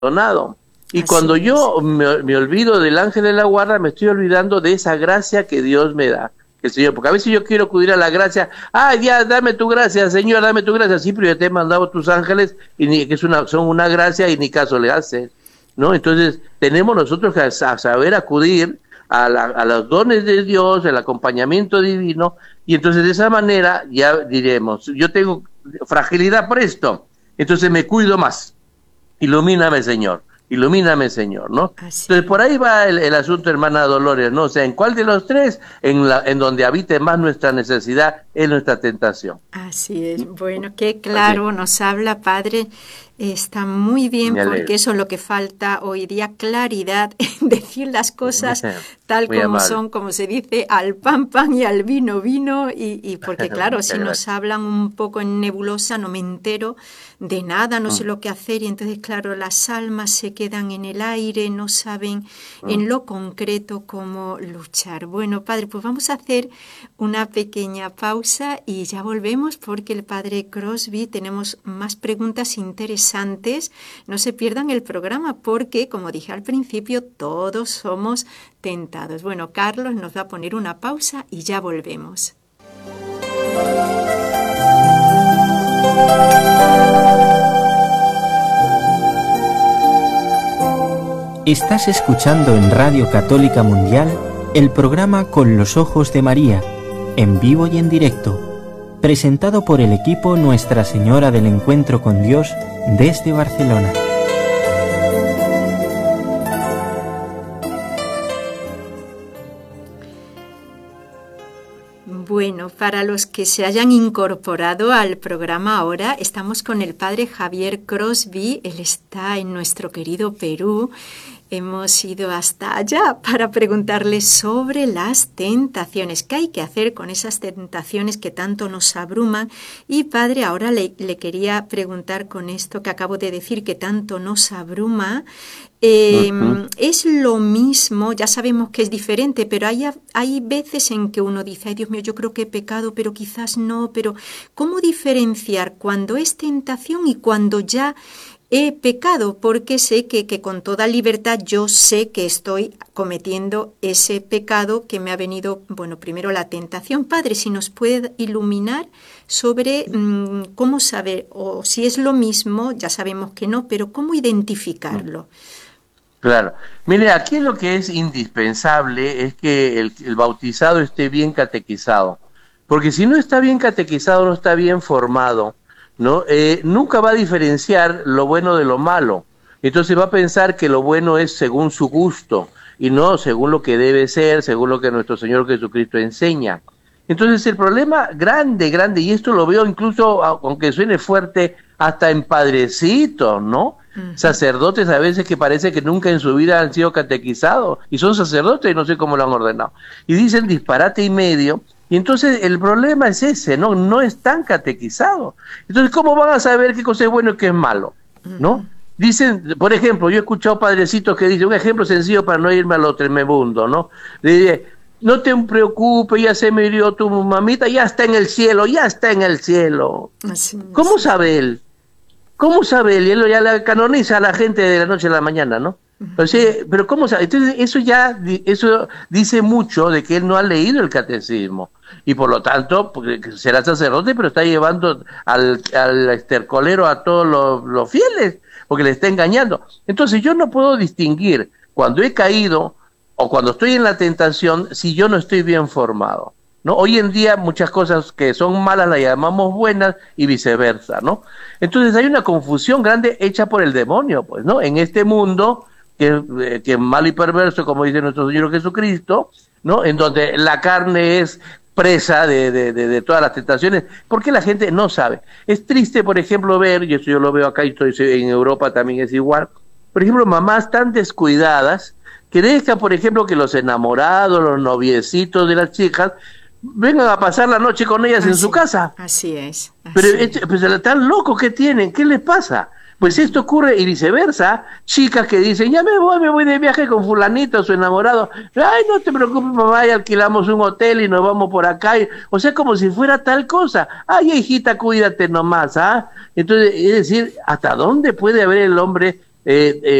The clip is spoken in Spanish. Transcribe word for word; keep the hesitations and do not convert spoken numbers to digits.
perdonado. Y Así cuando es. yo me, me olvido del ángel de la guarda, me estoy olvidando de esa gracia que Dios me da. El Señor, porque a veces yo quiero acudir a la gracia, ah, ya, dame tu gracia, Señor, dame tu gracia, sí, pero ya te he mandado tus ángeles, y ni, que es una, son una gracia y ni caso le haces, ¿no? Entonces, tenemos nosotros que a, a saber acudir a, la, a los dones de Dios, el acompañamiento divino, y entonces de esa manera ya diremos, yo tengo fragilidad por esto, entonces me cuido más, ilumíname, Señor. Ilumíname, Señor, ¿no? Así Entonces, por ahí va el, el asunto, hermana Dolores, ¿no? O sea, ¿en cuál de los tres? En, la, en donde habite más nuestra necesidad, es nuestra tentación. Así es. Bueno, qué claro Así. nos habla, Padre. Está muy bien, Me alegro. porque eso es lo que falta hoy día, claridad en decir las cosas tal Muy como amable. son, como se dice, al pan pan y al vino vino, y, y porque claro, Muchas si nos gracias. hablan un poco en nebulosa, no me entero de nada, no sé Mm, lo que hacer, y entonces claro, las almas se quedan en el aire, no saben mm. en lo concreto cómo luchar. Bueno, Padre, pues vamos a hacer una pequeña pausa y ya volvemos, porque el Padre Crosby tenemos más preguntas interesantes. No se pierdan el programa, porque, como dije al principio, todos somos tentados. Bueno, Carlos nos va a poner una pausa y ya volvemos. Estás escuchando en Radio Católica Mundial el programa Con los Ojos de María, en vivo y en directo, presentado por el equipo Nuestra Señora del Encuentro con Dios desde Barcelona. Bueno, para los que se hayan incorporado al programa ahora, estamos con el Padre Javier Crosby. Él está en nuestro querido Perú. Hemos ido hasta allá para preguntarle sobre las tentaciones. ¿Qué hay que hacer con esas tentaciones que tanto nos abruman? Y Padre, ahora le, le quería preguntar con esto que acabo de decir, que tanto nos abruma. Eh, Uh-huh. es lo mismo, ya sabemos que es diferente, pero hay, hay veces en que uno dice, ay Dios mío, yo creo que he pecado, pero quizás no, pero ¿cómo diferenciar cuando es tentación y cuando ya he pecado? Porque sé que, que con toda libertad yo sé que estoy cometiendo ese pecado que me ha venido, bueno, primero la tentación. Padre, si nos puede iluminar sobre mmm, cómo saber, o si es lo mismo, ya sabemos que no, pero cómo identificarlo. Claro. Mire, aquí lo que es indispensable es que el, el bautizado esté bien catequizado, porque si no está bien catequizado, no está bien formado, ¿no? Eh, nunca va a diferenciar lo bueno de lo malo. Entonces va a pensar que lo bueno es según su gusto y no según lo que debe ser, según lo que nuestro Señor Jesucristo enseña. Entonces el problema grande, grande, y esto lo veo incluso, aunque suene fuerte, hasta en padrecitos, ¿no? Uh-huh. Sacerdotes a veces que parece que nunca en su vida han sido catequizados, y son sacerdotes y no sé cómo lo han ordenado. Y dicen disparate y medio, y entonces el problema es ese, ¿no? No están catequizados. Entonces, ¿cómo van a saber qué cosa es bueno y qué es malo? ¿No? Uh-huh. Dicen, por ejemplo, yo he escuchado padrecitos que dicen, un ejemplo sencillo para no irme a lo tremebundo, ¿no? Dice, no te preocupes, ya se murió tu mamita, ya está en el cielo, ya está en el cielo. Así, ¿Cómo así. sabe él? ¿Cómo sabe él? Y él ya la canoniza a la gente de la noche a la mañana, ¿no? O sea, pero ¿cómo sabe? Entonces, eso ya eso dice mucho de que él no ha leído el catecismo. Y por lo tanto, será sacerdote, pero está llevando al, al estercolero a todos los, los fieles, porque le está engañando. Entonces, yo no puedo distinguir cuando he caído o cuando estoy en la tentación si yo no estoy bien formado, ¿no? Hoy en día muchas cosas que son malas las llamamos buenas y viceversa, ¿no? Entonces hay una confusión grande hecha por el demonio, pues, ¿no? En este mundo que, eh, que es malo y perverso, como dice nuestro Señor Jesucristo, ¿no? En donde la carne es presa de, de, de, de todas las tentaciones, porque la gente no sabe. Es triste, por ejemplo, ver, y eso yo lo veo acá y estoy en Europa también es igual, por ejemplo, mamás tan descuidadas que dejan, por ejemplo, que los enamorados, los noviecitos de las chicas vengan a pasar la noche con ellas así, en su casa. Así es. Así Pero es. este, pues, tan locos que tienen, ¿qué les pasa? Pues esto ocurre y viceversa, chicas que dicen, ya me voy, me voy de viaje con fulanito, su enamorado, ay, no te preocupes mamá, ya alquilamos un hotel y nos vamos por acá, y, o sea, como si fuera tal cosa, ay hijita, cuídate nomás, ¿ah? Entonces, es decir, ¿hasta dónde puede haber el hombre eh, eh,